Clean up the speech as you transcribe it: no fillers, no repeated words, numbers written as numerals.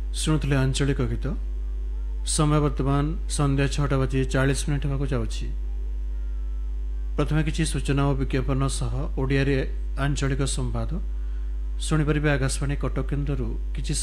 शुणुले आंचलिक गीत समय वर्तमान संध्या 6:40 होगा जाऊँगी। प्रथम किसी सूचना और विज्ञापन सह ओडिया रे आंचलिक संवाद शुणिपारे आकाशवाणी कटक केन्द्र किसी